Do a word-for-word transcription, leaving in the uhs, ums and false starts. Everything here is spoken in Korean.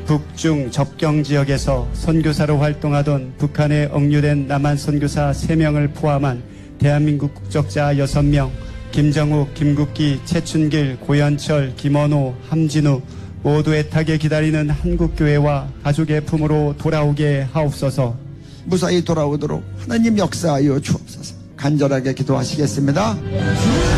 북중 접경 지역에서 선교사로 활동하던 북한에 억류된 남한 선교사 세 명을 포함한 대한민국 국적자 여섯 명, 김정욱, 김국기, 최춘길, 고현철, 김원호, 함진우 모두 애타게 기다리는 한국교회와 가족의 품으로 돌아오게 하옵소서. 무사히 돌아오도록 하나님 역사하여 주옵소서. 간절하게 기도하시겠습니다.